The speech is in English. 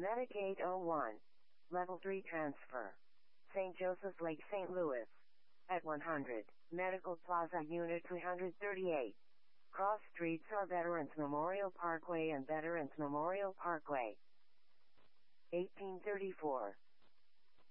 Medic 801. Level 3 transfer. St. Joseph's Lake, St. Louis. At 100. Medical Plaza Unit 338. Cross streets are Veterans Memorial Parkway and Veterans Memorial Parkway. 1834.